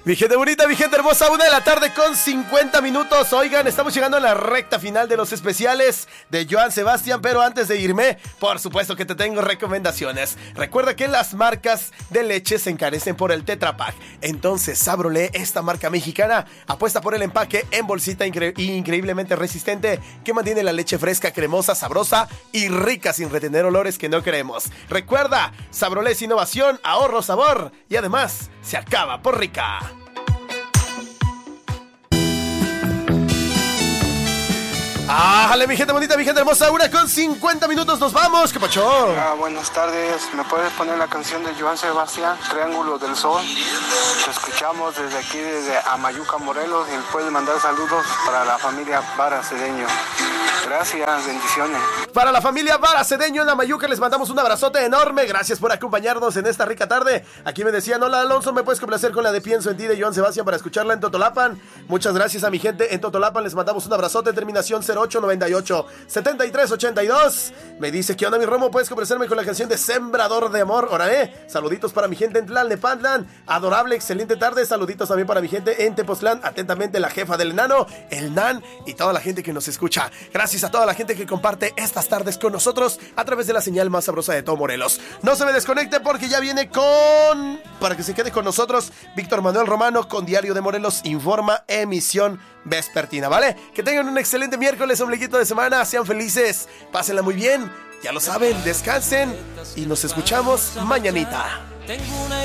Mi gente bonita, mi gente hermosa, 1:50 p.m. Oigan, estamos llegando a la recta final de los especiales de Joan Sebastián, pero antes de irme, por supuesto que te tengo recomendaciones. Recuerda que las marcas de leche se encarecen por el Tetra Pak. Entonces, Sabrolé, esta marca mexicana, apuesta por el empaque en bolsita increíblemente resistente que mantiene la leche fresca, cremosa, sabrosa y rica sin retener olores que no queremos. Recuerda, Sabrolé es innovación, ahorro, sabor y además se acaba por rica. ¡Ájale, mi gente bonita, mi gente hermosa! 1:50 p.m. nos vamos, ¿qué pacho? Buenas tardes, ¿me puedes poner la canción de Joan Sebastián, Triángulo del Sol? Te escuchamos desde aquí, desde Amayuca, Morelos, y puedes mandar saludos para la familia Vara Cedeño. Gracias, bendiciones. Para la familia Vara Cedeño en Amayuca les mandamos un abrazote enorme. Gracias por acompañarnos en esta rica tarde. Aquí me decían, hola Alonso, ¿me puedes complacer con la de Pienso en ti de Joan Sebastián para escucharla en Totolapan? Muchas gracias a mi gente en Totolapan, les mandamos un abrazote, terminación 0898 7382. Me dice, ¿qué onda mi Romo? ¿Puedes complacerme con la canción de Sembrador de Amor? Órale, saluditos para mi gente en Tlalnepantlan. Adorable, excelente tarde. Saluditos también para mi gente en Tepoztlán. Atentamente la jefa del enano, el Nan y toda la gente que nos escucha. Gracias a toda la gente que comparte estas tardes con nosotros a través de la señal más sabrosa de todo Morelos. No se me desconecte porque ya viene para que se quede con nosotros, Víctor Manuel Romano con Diario de Morelos Informa, emisión vespertina, ¿vale? Que tengan un excelente miércoles, ombliguito de semana, sean felices, pásenla muy bien, ya lo saben, descansen y nos escuchamos mañanita.